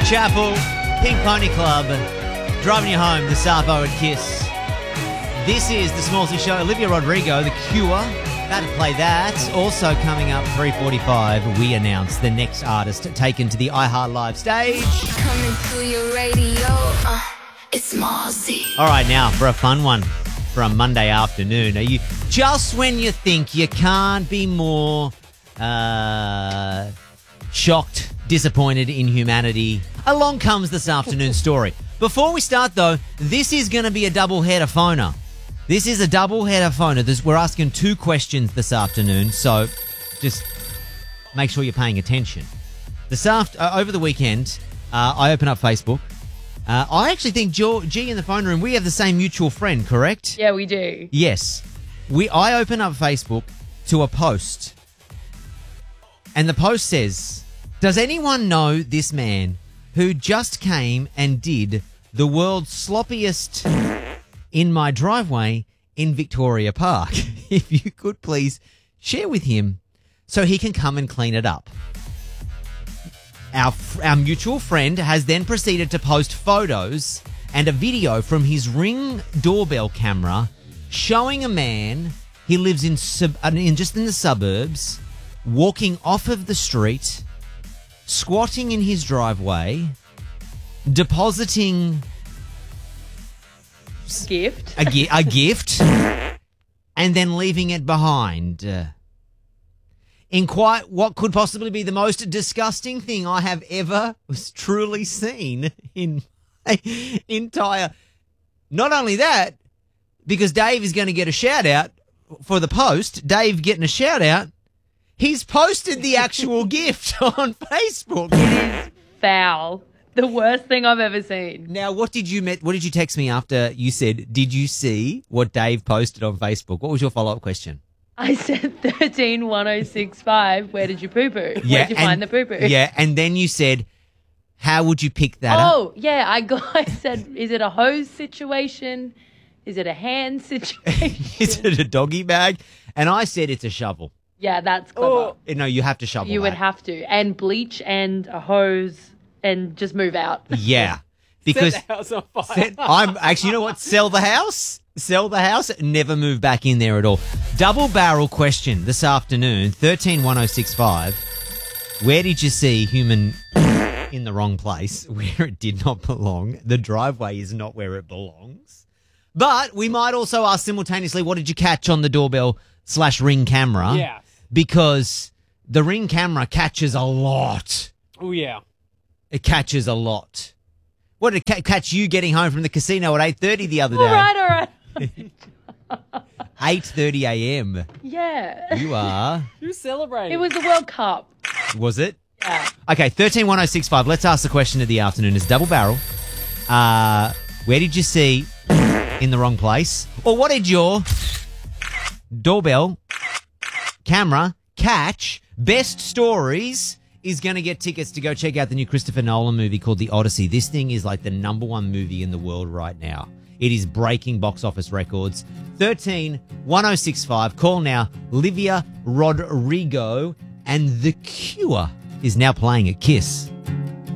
Chapel, Pink Pony Club, driving you home, the Savo and Kiss. This is the Smallsy Show. Olivia Rodrigo, The Cure. About to play that. Also coming up 3:45, we announce the next artist taken to the iHeart Live stage. Coming to your radio, it's Smallsy. All right, now for a fun one for a Monday afternoon. Are you just when you think you can't be more shocked, disappointed in humanity? Along comes this afternoon's story. Before we start, though, this is going to be a double-header phoner. This is a double-header phoner. We're asking two questions this afternoon, so just make sure you're paying attention. Over the weekend, I open up Facebook. I actually think G in the phone room, we have the same mutual friend, correct? Yeah, we do. Yes. I open up Facebook to a post, and the post says, does anyone know this man who just came and did the world's sloppiest in my driveway in Victoria Park? If you could please share with him so he can come and clean it up. Our mutual friend has then proceeded to post photos and a video from his Ring doorbell camera showing a man, he lives in just in the suburbs, walking off of the street, squatting in his driveway, depositing Gift. a gift, and then leaving it behind. In quite what could possibly be the most disgusting thing I have ever truly seen in my entire... Not only that, because Dave is going to get a shout-out for the post, Dave getting a shout-out, he's posted the actual gift on Facebook. Foul. The worst thing I've ever seen. Now, what did you text me after you said, did you see what Dave posted on Facebook? What was your follow-up question? I said 131065. Where did you poo-poo? Where'd you find the poo-poo? Yeah, and then you said, how would you pick that up? Oh, yeah. I said, is it a hose situation? Is it a hand situation? Is it a doggy bag? And I said it's a shovel. Yeah, that's clever. No, you have to shovel You that. would have to. And bleach and a hose and just move out. Yeah. Because Set the house on fire. I'm actually, you know what? Sell the house. Sell the house. Never move back in there at all. Double barrel question this afternoon. 131065. Where did you see human in the wrong place, where it did not belong? The driveway is not where it belongs. But we might also ask simultaneously, what did you catch on the doorbell/Ring camera? Yeah. Because the Ring camera catches a lot. Oh, yeah. It catches a lot. What did it catch you getting home from the casino at 8:30 the other day? All right. 8:30 a.m. Yeah. You are. Who's celebrating? It was the World Cup. Was it? Yeah. Okay, 131065. Let's ask the question of the afternoon. It's double barrel. Where did you see in the wrong place? Or what did your doorbell camera catch? Best stories is going to get tickets to go check out the new Christopher Nolan movie called The Odyssey. This thing is like the #1 movie in the world right now. It is breaking box office records. 131065. Call now. Olivia Rodrigo and The Cure is now playing at Kiss.